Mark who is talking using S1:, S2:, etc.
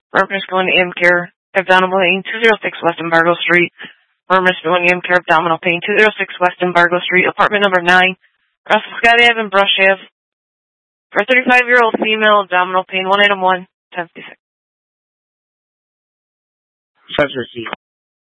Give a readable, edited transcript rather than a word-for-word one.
S1: Reference going to M-Care, abdominal pain, 206 West Embargo Street. Reference going to M-Care, abdominal pain, 206 West Embargo Street, apartment number 9, Russell Scott Ave and Brush Ave. For a 35-year-old female, abdominal pain, 1 item 1, 1056.
S2: Such receipt.